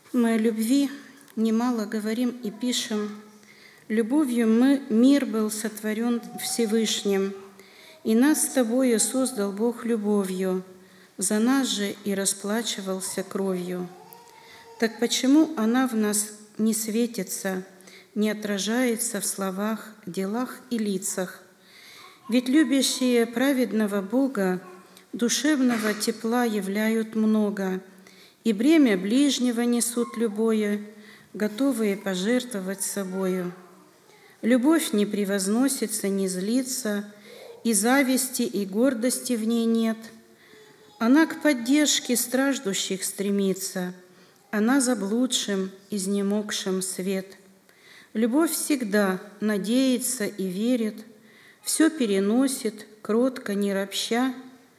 Мы о любви немало говорим и пишем. Любовью мир был сотворен Всевышним, и нас с тобою создал Бог любовью, за нас же и расплачивался кровью. Так почему она в нас не светится, не отражается в словах, делах и лицах? Ведь любящие праведного Бога душевного тепла являют много, и бремя ближнего несут любое, готовые пожертвовать собою. Любовь не превозносится, не злится, и зависти, и гордости в ней нет. Она к поддержке страждущих стремится, она заблудшим, изнемогшим свет. Любовь всегда надеется и верит, все переносит, кротко, не ропща,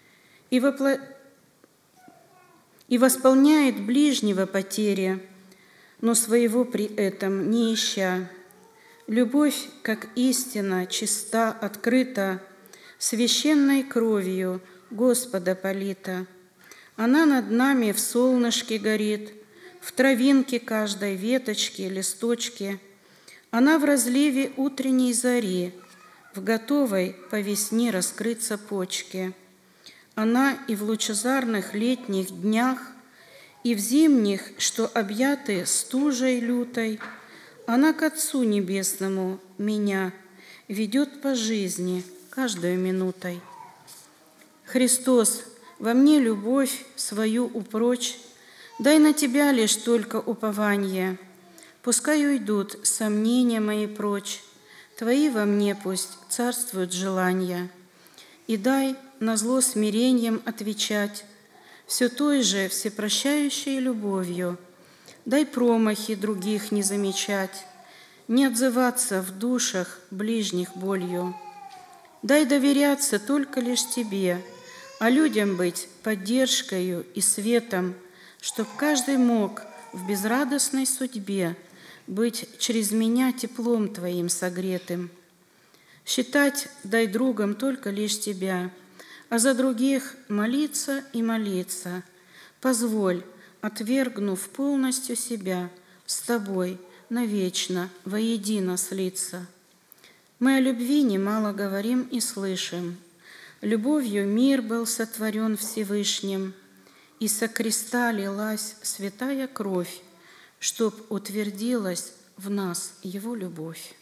и восполняет ближнего потеря, но своего при этом не ища. Любовь, как истина, чиста, открыта, священной кровью Господа полита. Она над нами в солнышке горит, в травинке каждой веточке, листочке. Она в разливе утренней зари, в готовой по весне раскрыться почке. Она и в лучезарных летних днях, и в зимних, что объяты стужей лютой. Она к Отцу Небесному меня ведет по жизни каждой минутой. Христос, во мне любовь свою упрочь, дай на Тебя лишь только упование. Пускай уйдут сомнения мои прочь, Твои во мне пусть царствуют желания. И дай назло смирением отвечать все той же всепрощающей любовью. Дай промахи других не замечать, не отзываться в душах ближних болью. Дай доверяться только лишь Тебе, а людям быть поддержкою и светом, чтоб каждый мог в безрадостной судьбе быть через меня теплом Твоим согретым. Считать дай другом только лишь Тебя, а за других молиться и молиться. Позволь, отвергнув полностью себя, с Тобой навечно воедино слиться. Мы о любви немало говорим и слышим. Любовью мир был сотворен Всевышним, и со креста лилась святая кровь, чтоб утвердилась в нас Его любовь.